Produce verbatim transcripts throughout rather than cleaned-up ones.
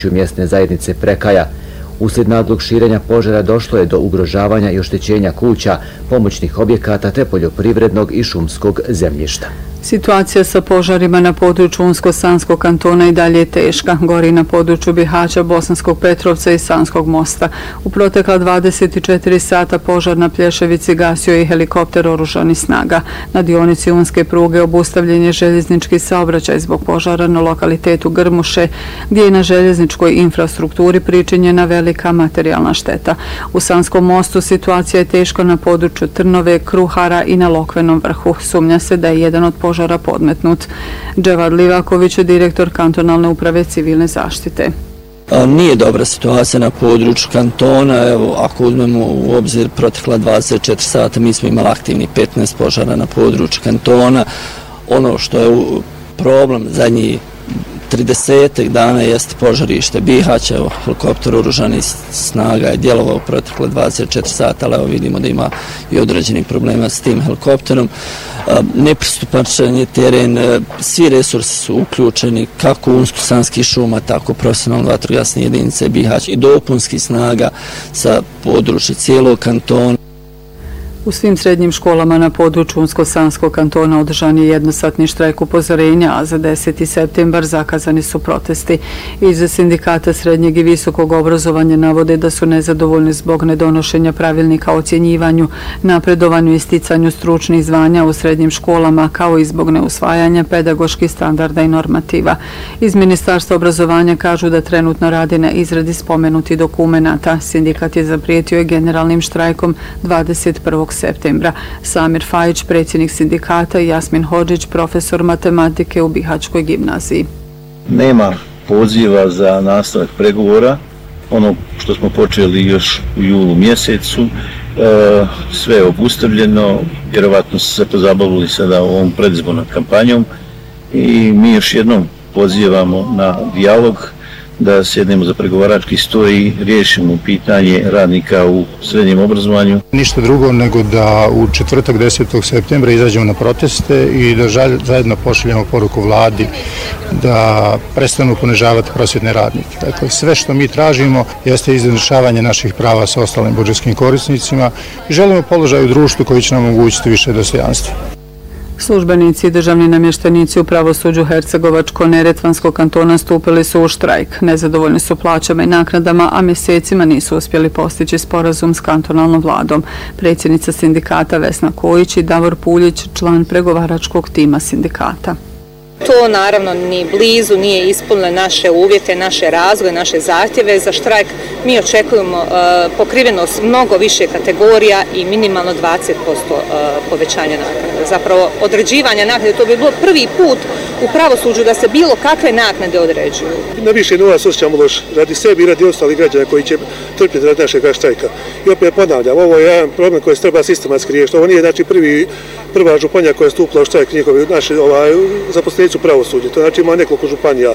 mjesne zajednice Prekaja. Uslijed naglog širenja požara došlo je do ugrožavanja i oštećenja kuća, pomoćnih objekata te poljoprivrednog i šumskog zemljišta. Situacija sa požarima na području Unsko-Sanskog kantona i dalje je teška. Gori na području Bihaća, Bosanskog Petrovca i Sanskog mosta. U protekla dvadeset četiri sata požar na Plješevici gasio je helikopter oružanih snaga. Na dionici Unske pruge obustavljen je željeznički saobraćaj zbog požara na lokalitetu Grmuše, gdje je na željezničkoj infrastrukturi pričinjena velika materijalna šteta. U Sanskom mostu situacija je teška na području Trnove, Kruhara i na Lokvenom vrhu. Sumnja se da je jedan od požara podmetnut. Dževad Livaković, direktor kantonalne uprave civilne zaštite. Nije dobra situacija na području kantona. Evo, ako uzmemo u obzir protekla dvadeset četiri sata, mi smo imali aktivni petnaest požara na području kantona. Ono što je problem zadnjih trideset dana jeste požarište Bihaća. Evo, helikopter oružanih snaga je djelovao protekle dvadeset četiri sata, ali evo vidimo da ima i određenih problema s tim helikopterom. Nepristupačan je teren, svi resursi su uključeni, kako Unsko-Sanskih šuma, tako profesionalne vatrogasne jedinice Bihać i dopunskih snaga sa područja cijelog kantona. U svim srednjim školama na području Unsko-Sanskog kantona održan je jednosatni štrajk upozorenja, a za deseti septembar zakazani su protesti. Iz sindikata srednjeg i visokog obrazovanja navode da su nezadovoljni zbog nedonošenja pravilnika o ocjenjivanju, napredovanju i sticanju stručnih zvanja u srednjim školama, kao i zbog neusvajanja pedagoških standarda i normativa. Iz Ministarstva obrazovanja kažu da trenutno radi na izradi spomenuti dokumenata. Sindikat je zaprijetio generalnim štrajkom dvadeset prvog septembra. Samir Fajić, predsjednik sindikata, i Jasmin Hodžić, profesor matematike u Bihaćkoj gimnaziji. Nema poziva za nastavak pregovora. Ono što smo počeli još u julu mjesecu, sve je obustavljeno. Vjerovatno su se pozabavili sada ovom predizbornom kampanjom i mi još jednom pozivamo na dijalog, da sjednemo za pregovarački stol i riješimo pitanje radnika u srednjem obrazovanju. Ništa drugo nego da u četvrtak desetog septembra izađemo na proteste i da zajedno pošaljemo poruku vladi da prestanu ponižavati prosvjetne radnike. Dakle, sve što mi tražimo jeste izjednačavanje naših prava sa ostalim budžetskim korisnicima i želimo položaj u društvu koji će nam omogućiti više dostojanstva. Službenici i državni namještenici u pravosuđu Hercegovačko-Neretvanskog kantona stupili su u štrajk. Nezadovoljni su plaćama i naknadama, a mjesecima nisu uspjeli postići sporazum s kantonalnom vladom. Predsjednica sindikata Vesna Kojić i Davor Puljić, član pregovaračkog tima sindikata. To naravno ni blizu nije ispunilo naše uvjete, naše razvoje, naše zahtjeve. Za štrajk mi očekujemo uh, pokrivenost mnogo više kategorija i minimalno dvadeset posto uh, povećanja naknade. Zapravo određivanje naknade, to bi bilo prvi put u pravosuđu da se bilo kakve naknade određuju. Na više novac osjećamo loš radi sebi i radi ostalih građana koji će trpjeti radi našeg štrajka. I opet ponavljam, ovo je jedan problem koji se treba sistematski riješiti. Ovo nije znači prvi, prva županija koja je stupila u štrajk njihovi naši ovaj, zaposlenici u pravosuđu. To znači ima nekoliko županija.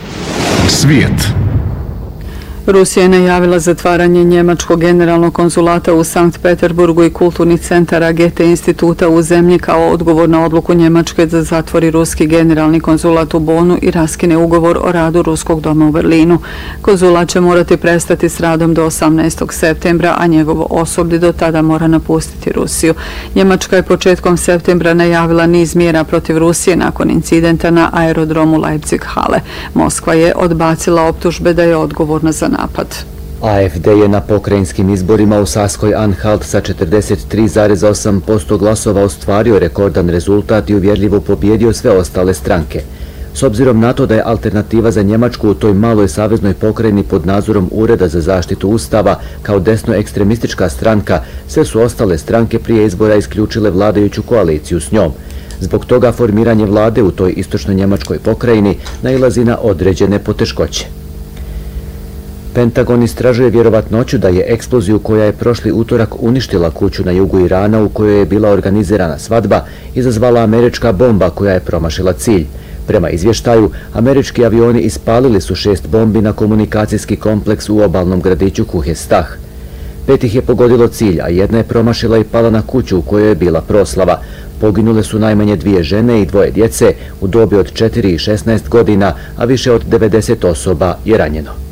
Svijet. Rusija je najavila zatvaranje njemačkog generalnog konzulata u Sankt Peterburgu i kulturnih centara Goethe instituta u zemlji kao odgovor na odluku Njemačke da zatvori ruski generalni konzulat u Bonu i raskine ugovor o radu ruskog doma u Berlinu. Konzulat će morati prestati s radom do osamnaestog septembra, a njegovo osoblje do tada mora napustiti Rusiju. Njemačka je početkom septembra najavila niz mjera protiv Rusije nakon incidenta na aerodromu Leipzig-Halle. Moskva je odbacila optužbe da je odgovorna za napad. A F D je na pokrajinskim izborima u Saskoj-Anhalt sa četrdeset tri zarez osam posto glasova ostvario rekordan rezultat i uvjerljivo pobjedio sve ostale stranke. S obzirom na to da je Alternativa za Njemačku u toj maloj saveznoj pokrajini pod nadzorom Ureda za zaštitu Ustava kao desno-ekstremistička stranka, sve su ostale stranke prije izbora isključile vladajuću koaliciju s njom. Zbog toga formiranje vlade u toj istočno-njemačkoj pokrajini nailazi na određene poteškoće. Pentagon istražuje vjerovatnoću da je eksploziju koja je prošli utorak uništila kuću na jugu Irana u kojoj je bila organizirana svadba izazvala američka bomba koja je promašila cilj. Prema izvještaju, američki avioni ispalili su šest bombi na komunikacijski kompleks u obalnom gradiću Kuhestah. Pet ih je pogodilo cilj, a jedna je promašila i pala na kuću u kojoj je bila proslava. Poginule su najmanje dvije žene i dvoje djece u dobi od četiri i šesnaest godina, a više od devedeset osoba je ranjeno.